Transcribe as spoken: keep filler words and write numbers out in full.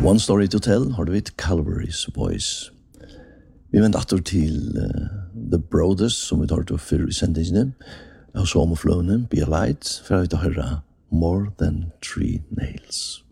One Story to Tell har du vidt Calvary's Voice. Vi vent atter til uh, The Brothers, som vi tar til før i sendingene, og så om å flåne, Be a Light, for vi tar høre More Than Three Nails.